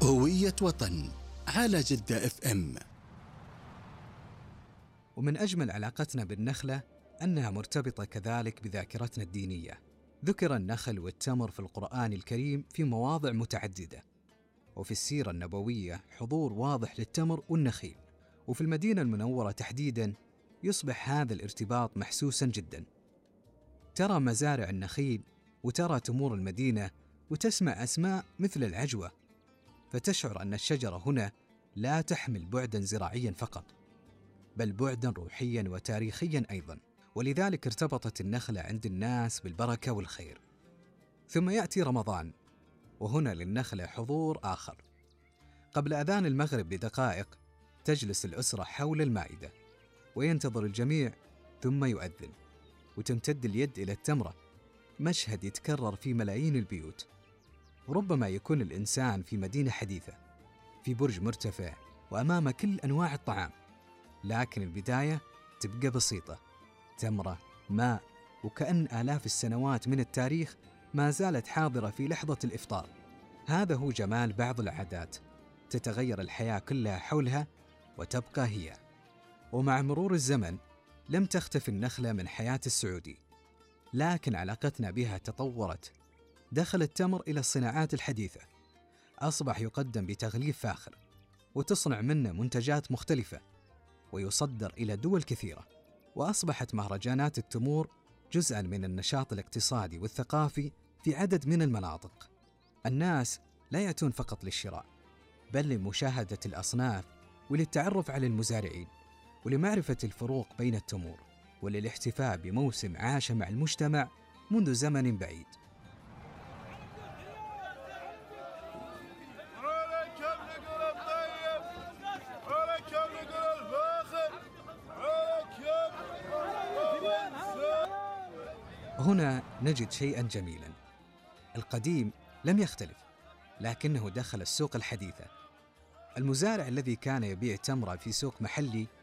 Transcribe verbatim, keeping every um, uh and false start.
هوية وطن على جدة اف ام. ومن أجمل علاقتنا بالنخلة أنها مرتبطة كذلك بذاكرتنا الدينية. ذكر النخل والتمر في القرآن الكريم في مواضع متعددة، وفي السيرة النبوية حضور واضح للتمر والنخيل، وفي المدينة المنورة تحديداً يصبح هذا الارتباط محسوساً جداً. ترى مزارع النخيل وترى تمور المدينة وتسمع أسماء مثل العجوة، فتشعر أن الشجرة هنا لا تحمل بعداً زراعياً فقط، بل بعداً روحياً وتاريخياً أيضاً. ولذلك ارتبطت النخلة عند الناس بالبركة والخير. ثم يأتي رمضان، وهنا للنخلة حضور آخر. قبل أذان المغرب بدقائق تجلس الأسرة حول المائدة وينتظر الجميع، ثم يؤذن وتمتد اليد إلى التمرة. مشهد يتكرر في ملايين البيوت. وربما يكون الإنسان في مدينة حديثة في برج مرتفع وأمام كل أنواع الطعام، لكن البداية تبقى بسيطة: تمرة، ماء، وكأن آلاف السنوات من التاريخ ما زالت حاضرة في لحظة الإفطار. هذا هو جمال بعض العادات، تتغير الحياة كلها حولها وتبقى هي. ومع مرور الزمن لم تختفي النخلة من حياة السعودي، لكن علاقتنا بها تطورت. دخل التمر إلى الصناعات الحديثة، أصبح يقدم بتغليف فاخر وتصنع منه منتجات مختلفة ويصدر إلى دول كثيرة. وأصبحت مهرجانات التمور جزءاً من النشاط الاقتصادي والثقافي في عدد من المناطق. الناس لا يأتون فقط للشراء، بل لمشاهدة الأصناف وللتعرف على المزارعين ولمعرفة الفروق بين التمور وللاحتفاء بموسم عاش مع المجتمع منذ زمن بعيد. هنا نجد شيئاً جميلاً. القديم لم يختلف، لكنه دخل السوق الحديثة. المزارع الذي كان يبيع تمرة في سوق محلي